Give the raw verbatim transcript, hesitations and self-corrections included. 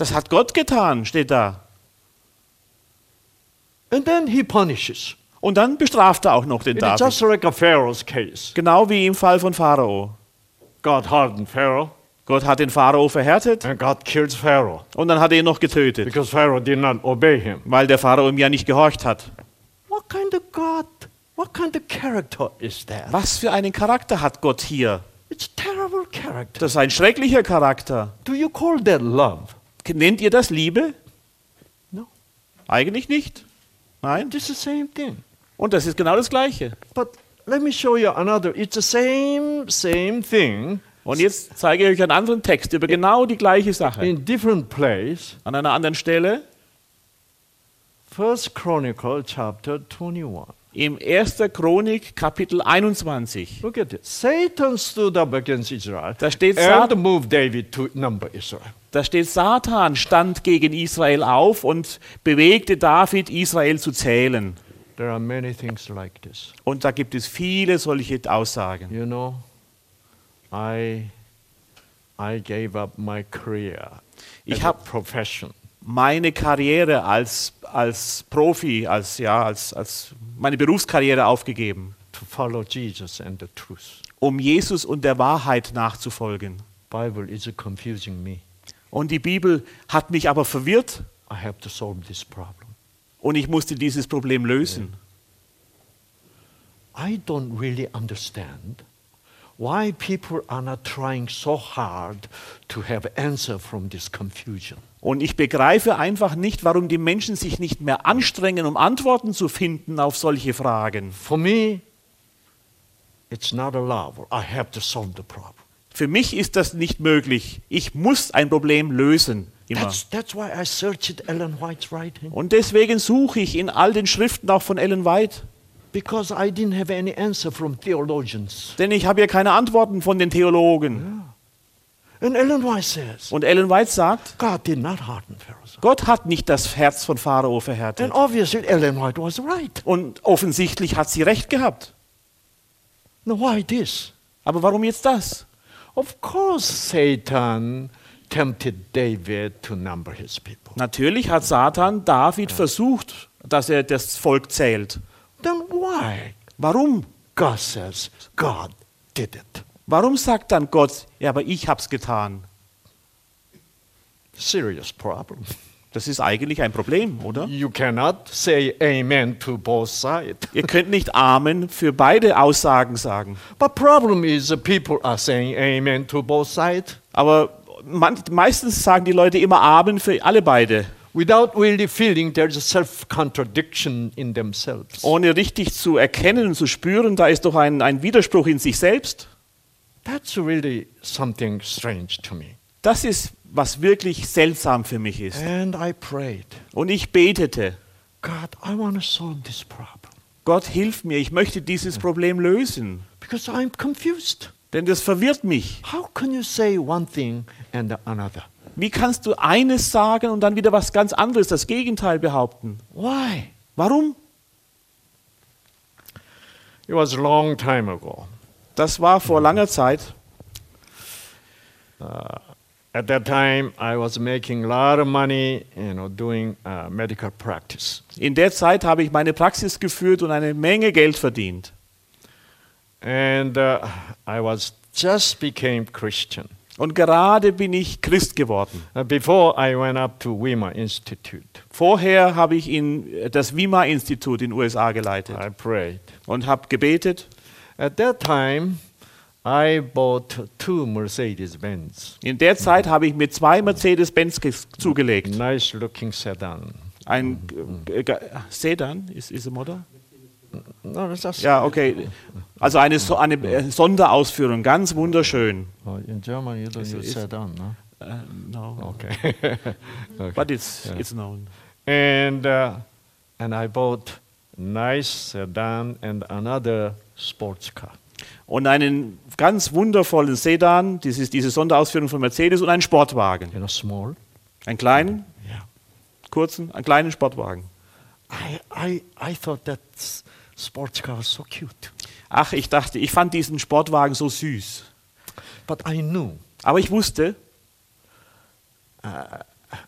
Das hat Gott getan, steht da. And then he punishes. Und dann bestraft er auch noch den It is David. just like a Pharaoh's case. Genau wie im Fall von Pharao. God hardened Pharaoh, Gott hat den Pharao verhärtet and God kills Pharaoh und dann hat er ihn noch getötet, because Pharaoh did not obey him. weil der Pharao ihm ja nicht gehorcht hat. What kind of God, what kind of character is that? Was für einen Charakter hat Gott hier? It's terrible character. Das ist ein schrecklicher Charakter. Do you call that love? Nennt ihr das Liebe? No. Eigentlich nicht. Nein. It's the same thing. Und das ist genau das Gleiche. But let me show you another. It's the same, same thing Und jetzt zeige ich euch einen anderen Text über genau die gleiche Sache. in different place. An einer anderen Stelle, First Chronicle chapter twenty-one. im erster Chronik Kapitel einundzwanzig. Look at it. Satan stood up against Israel Da steht and Sat- moved David to number Israel. Da steht, Satan stand gegen Israel auf und bewegte David, Israel zu zählen. There are many things like this. Und da gibt es viele solche Aussagen. You know, I I gave up my career Ich as a habe profession. meine Karriere als, als Profi, als, ja, als, als meine Berufskarriere aufgegeben, To follow Jesus and the truth. um Jesus und der Wahrheit nachzufolgen. Bible is confusing me. Und die Bibel hat mich aber verwirrt I have to solve this problem. und ich musste dieses Problem lösen. I don't really understand why people are not trying so hard to have answer from this confusion. Und ich begreife einfach nicht, warum die Menschen sich nicht mehr anstrengen, um Antworten zu finden auf solche Fragen. For me, it's not allowable. I have to solve the problem. Für mich ist das nicht möglich. Ich muss ein Problem lösen, immer. That's, that's why I searched Ellen White's writing. Und deswegen suche ich in all den Schriften auch von Ellen White. Because I didn't have any answer from theologians. Denn ich habe ja keine Antworten von den Theologen. And Ellen White says, Und Ellen White sagt, God did not harden Pharaoh's heart. Gott hat nicht das Herz von Pharao verhärtet. And obviously Ellen White was right. Und offensichtlich hat sie recht gehabt. Now why this? Aber warum jetzt das? Of course Satan tempted David to number his people. Natürlich hat Satan David versucht, dass er das Volk zählt. Then why? Warum? God says God did it. Warum sagt dann Gott, ja, aber ich hab's getan? Serious problem. Das ist eigentlich ein Problem, oder? You cannot say amen to both sides. Ihr könnt nicht Amen für beide Aussagen sagen. But problem is the people are saying amen to both sides Aber man, meistens sagen die Leute immer Amen für alle beide, without really feeling there's a self-contradiction in themselves. ohne richtig zu erkennen und zu spüren, da ist doch ein, ein Widerspruch in sich selbst. That's really something strange to me. Das ist, was wirklich seltsam für mich ist. And I prayed, Und ich betete, God, I want to solve this problem Gott, hilf mir, ich möchte dieses Problem lösen, because I'm confused. denn das verwirrt mich. How can you say one thing and another? Wie kannst du eines sagen und dann wieder was ganz anderes, das Gegenteil behaupten? Why? Warum? It was a long time ago. Das war vor langer Zeit. At that time, I was making a lot of money, you know, doing uh, medical practice. In der Zeit habe ich meine Praxis geführt und eine Menge Geld verdient. And uh, I was just became Christian. Und gerade bin ich Christ geworden. Uh, before I went up to Weimar Institute, Vorher habe ich in das Weimar-Institut in den U S A geleitet I prayed. und habe gebetet. At that time, I bought two Mercedes-Benz, In der Zeit habe ich mir zwei Mercedes-Benz ges- zugelegt. nice-looking sedan. Ein äh, äh, Sedan, ist ist ein Modell? No, it's just Ja, okay. Also eine, so eine äh, Sonderausführung, ganz wunderschön. oh, in German you don't Is- use is- sedan, no? Uh, no, Okay. Okay. but it's Yeah. it's known. And uh, and I bought nice sedan and another sports car. Und einen ganz wundervollen Sedan, das ist diese Sonderausführung von Mercedes, und einen Sportwagen. You know, small. Einen kleinen, Yeah. kurzen, einen kleinen Sportwagen. I I I thought that s- sports car was so cute, Ach, ich dachte, ich fand diesen Sportwagen so süß. but I knew Aber ich wusste, uh,